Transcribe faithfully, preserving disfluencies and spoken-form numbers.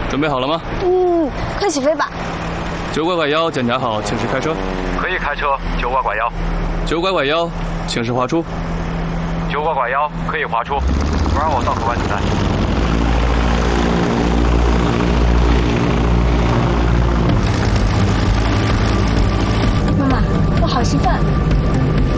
准备好了吗？ 嗯，快起飞吧。 九拐拐幺，检查好，请示开车。 可以开车。九拐拐幺。 九拐拐幺，请示滑出。 九拐拐幺，可以滑出。不让我到口外子弹。